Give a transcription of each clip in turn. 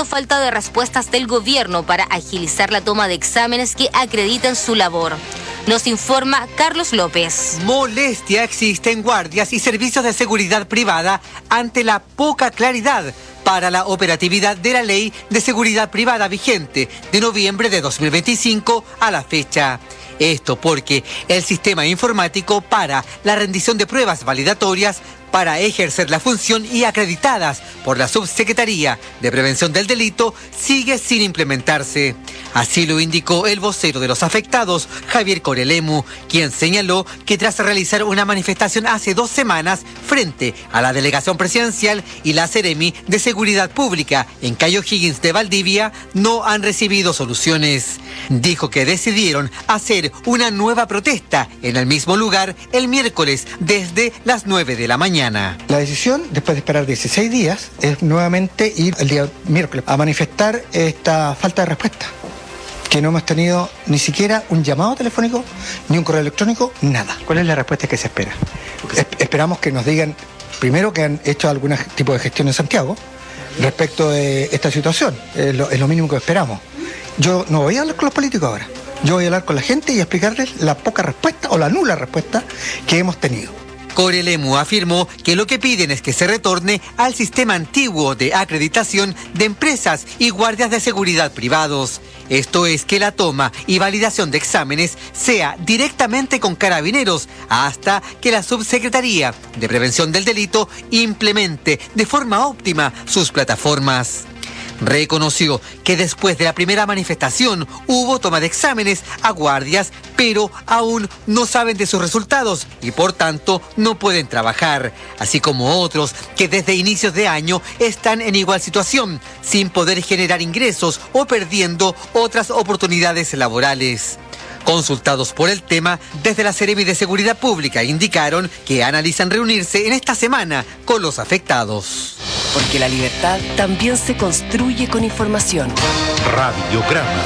denunciando falta de respuestas del gobierno para agilizar la toma de exámenes que acreditan su labor. Nos informa Carlos López. Molestia existe en guardias y servicios de seguridad privada ante la poca claridad para la operatividad de la Ley de Seguridad Privada vigente de noviembre de 2025 a la fecha. Esto porque el sistema informático para la rendición de pruebas validatorias para ejercer la función y acreditadas por la Subsecretaría de Prevención del Delito sigue sin implementarse. Así lo indicó el vocero de los afectados, Javier Corelemu, quien señaló que tras realizar una manifestación hace 2 semanas frente a la Delegación Presidencial y la Seremi de Seguridad Pública en Cayo Higgins de Valdivia, no han recibido soluciones. Dijo que decidieron hacer una nueva protesta en el mismo lugar el miércoles desde las 9 de la mañana. La decisión, después de esperar 16 días, es nuevamente ir el día miércoles a manifestar esta falta de respuesta. Que no hemos tenido ni siquiera un llamado telefónico, ni un correo electrónico, nada. ¿Cuál es la respuesta que se espera? Esperamos que nos digan, primero, que han hecho algún tipo de gestión en Santiago respecto de esta situación. Es lo mínimo que esperamos. Yo no voy a hablar con los políticos ahora. Yo voy a hablar con la gente y explicarles la poca respuesta o la nula respuesta que hemos tenido. Corelemu afirmó que lo que piden es que se retorne al sistema antiguo de acreditación de empresas y guardias de seguridad privados. Esto es, que la toma y validación de exámenes sea directamente con Carabineros hasta que la Subsecretaría de Prevención del Delito implemente de forma óptima sus plataformas. Reconoció que después de la primera manifestación hubo toma de exámenes a guardias, pero aún no saben de sus resultados y por tanto no pueden trabajar, así como otros que desde inicios de año están en igual situación, sin poder generar ingresos o perdiendo otras oportunidades laborales. Consultados por el tema, desde la Seremi de Seguridad Pública indicaron que analizan reunirse en esta semana con los afectados. Porque la libertad también se construye con información. Radiograma.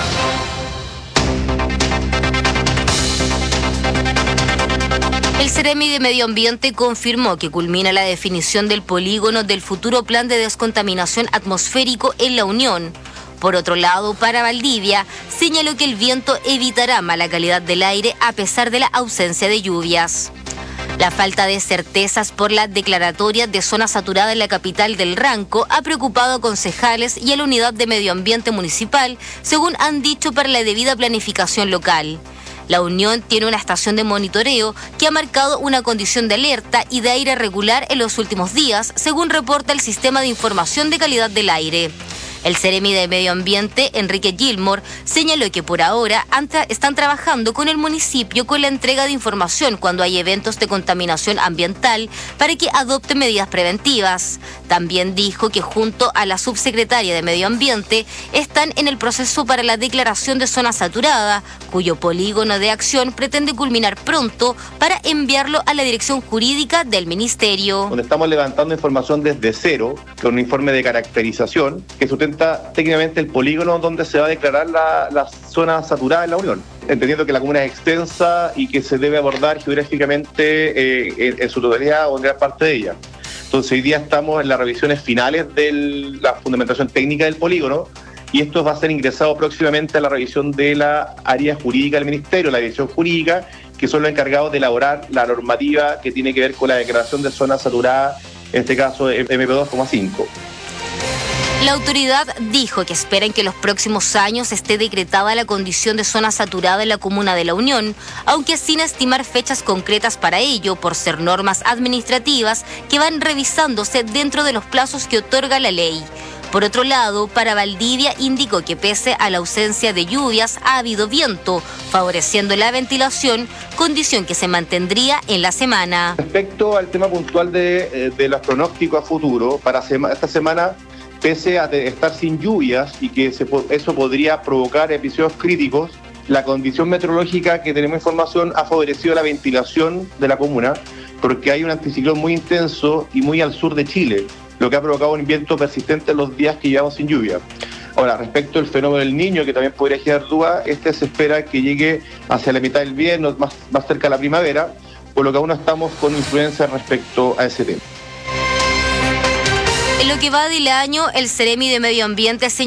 El Seremi de Medio Ambiente confirmó que culmina la definición del polígono del futuro plan de descontaminación atmosférico en La Unión. Por otro lado, para Valdivia, señaló que el viento evitará mala calidad del aire a pesar de la ausencia de lluvias. La falta de certezas por la declaratoria de zona saturada en la capital del Ranco ha preocupado a concejales y a la unidad de medio ambiente municipal, según han dicho, para la debida planificación local. La Unión tiene una estación de monitoreo que ha marcado una condición de alerta y de aire regular en los últimos días, según reporta el Sistema de Información de Calidad del Aire. El Seremi de Medio Ambiente, Enrique Gilmore, señaló que por ahora están trabajando con el municipio con la entrega de información cuando hay eventos de contaminación ambiental para que adopte medidas preventivas. También dijo que junto a la subsecretaria de Medio Ambiente están en el proceso para la declaración de zona saturada, cuyo polígono de acción pretende culminar pronto para enviarlo a la dirección jurídica del ministerio. Donde estamos levantando información desde cero, con un informe de caracterización que sustenta técnicamente el polígono donde se va a declarar la zona saturada en La Unión, entendiendo que la comuna es extensa y que se debe abordar geográficamente en su totalidad o en gran parte de ella. Entonces hoy día estamos en las revisiones finales de la fundamentación técnica del polígono y esto va a ser ingresado próximamente a la revisión de la área jurídica del Ministerio, la dirección jurídica, que son los encargados de elaborar la normativa que tiene que ver con la declaración de zona saturada, en este caso MP2,5. La autoridad dijo que espera en que en los próximos años esté decretada la condición de zona saturada en la comuna de La Unión, aunque sin estimar fechas concretas para ello, por ser normas administrativas que van revisándose dentro de los plazos que otorga la ley. Por otro lado, para Valdivia indicó que pese a la ausencia de lluvias ha habido viento, favoreciendo la ventilación, condición que se mantendría en la semana. Respecto al tema puntual de los pronósticos a futuro, para esta semana, pese a estar sin lluvias y que eso podría provocar episodios críticos, la condición meteorológica que tenemos información ha favorecido la ventilación de la comuna porque hay un anticiclón muy intenso y muy al sur de Chile, lo que ha provocado un viento persistente en los días que llevamos sin lluvia. Ahora, respecto al fenómeno del Niño, que también podría generar dudas, se espera que llegue hacia la mitad del invierno, más cerca de la primavera, por lo que aún no estamos con influencia respecto a ese tema. En lo que va del año, el Seremi de Medio Ambiente